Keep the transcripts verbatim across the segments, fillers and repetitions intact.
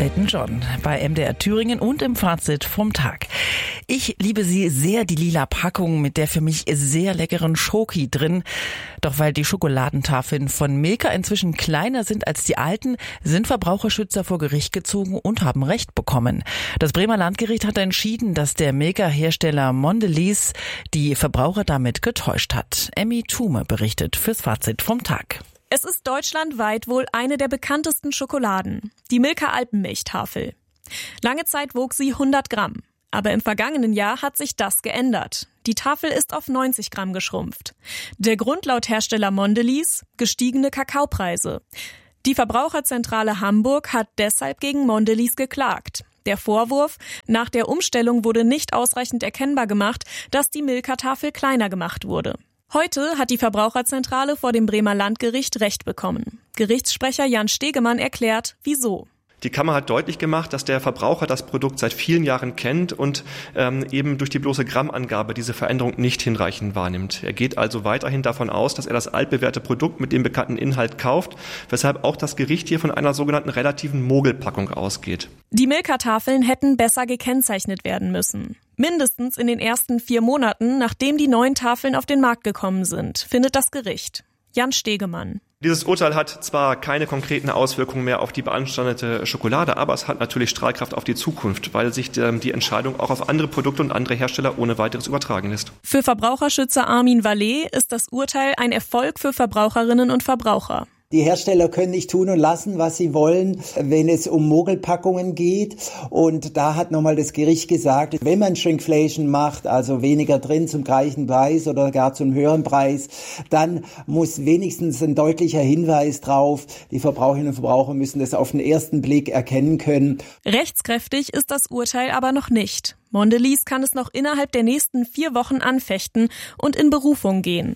Elton John bei M D R Thüringen und im Fazit vom Tag. Ich liebe sie sehr, die lila Packung mit der für mich sehr leckeren Schoki drin. Doch weil die Schokoladentafeln von Milka inzwischen kleiner sind als die alten, sind Verbraucherschützer vor Gericht gezogen und haben Recht bekommen. Das Bremer Landgericht hat entschieden, dass der Milka-Hersteller Mondelez die Verbraucher damit getäuscht hat. Emmy Thume berichtet fürs Fazit vom Tag. Es ist deutschlandweit wohl eine der bekanntesten Schokoladen, die Milka Alpenmilchtafel. Lange Zeit wog sie hundert Gramm. Aber im vergangenen Jahr hat sich das geändert. Die Tafel ist auf neunzig Gramm geschrumpft. Der Grund laut Hersteller Mondelez: gestiegene Kakaopreise. Die Verbraucherzentrale Hamburg hat deshalb gegen Mondelez geklagt. Der Vorwurf: nach der Umstellung wurde nicht ausreichend erkennbar gemacht, dass die Milka-Tafel kleiner gemacht wurde. Heute hat die Verbraucherzentrale vor dem Bremer Landgericht Recht bekommen. Gerichtssprecher Jan Stegemann erklärt, wieso. Die Kammer hat deutlich gemacht, dass der Verbraucher das Produkt seit vielen Jahren kennt und ähm, eben durch die bloße Grammangabe diese Veränderung nicht hinreichend wahrnimmt. Er geht also weiterhin davon aus, dass er das altbewährte Produkt mit dem bekannten Inhalt kauft, weshalb auch das Gericht hier von einer sogenannten relativen Mogelpackung ausgeht. Die Milka-Tafeln hätten besser gekennzeichnet werden müssen. Mindestens in den ersten vier Monaten, nachdem die neuen Tafeln auf den Markt gekommen sind, findet das Gericht. Jan Stegemann. Dieses Urteil hat zwar keine konkreten Auswirkungen mehr auf die beanstandete Schokolade, aber es hat natürlich Strahlkraft auf die Zukunft, weil sich die Entscheidung auch auf andere Produkte und andere Hersteller ohne weiteres übertragen lässt. Für Verbraucherschützer Armin Vallet ist das Urteil ein Erfolg für Verbraucherinnen und Verbraucher. Die Hersteller können nicht tun und lassen, was sie wollen, wenn es um Mogelpackungen geht. Und da hat nochmal das Gericht gesagt, wenn man Shrinkflation macht, also weniger drin zum gleichen Preis oder gar zum höheren Preis, dann muss wenigstens ein deutlicher Hinweis drauf. Die Verbraucherinnen und Verbraucher müssen das auf den ersten Blick erkennen können. Rechtskräftig ist das Urteil aber noch nicht. Mondelez kann es noch innerhalb der nächsten vier Wochen anfechten und in Berufung gehen.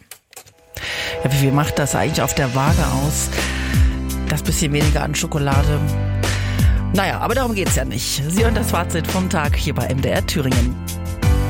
Ja, wie viel macht das eigentlich auf der Waage aus? Das bisschen weniger an Schokolade. Naja, aber darum geht's ja nicht. Sie hören das Fazit vom Tag hier bei M D R Thüringen.